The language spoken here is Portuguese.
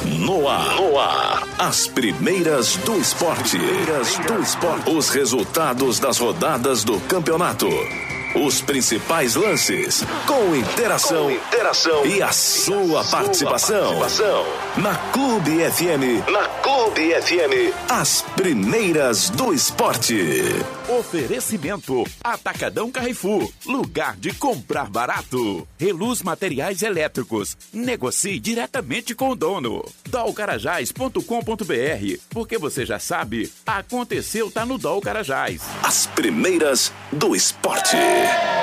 No ar. As primeiras do esporte. Os resultados das rodadas do campeonato. Os principais lances, com interação e a sua participação. Na Clube FM. As primeiras do esporte. Oferecimento: Atacadão Carrefour, lugar de comprar barato. Reluz Materiais Elétricos, negocie diretamente com o dono. Dolcarajás.com.br, porque você já sabe, aconteceu tá no Dol Carajás. As primeiras do esporte.